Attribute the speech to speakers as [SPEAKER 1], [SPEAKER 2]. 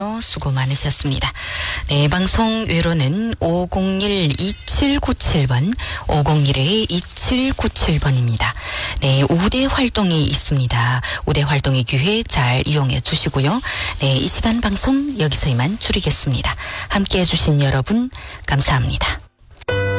[SPEAKER 1] 수고 많으셨습니다. 네, 방송 외로는 501-2797번, 501-2797번입니다. 네, 우대 활동이 있습니다. 우대 활동의 기회 잘 이용해 주시고요. 네, 이 시간 방송 여기서 이만 줄이겠습니다. 함께 해주신 여러분, 감사합니다.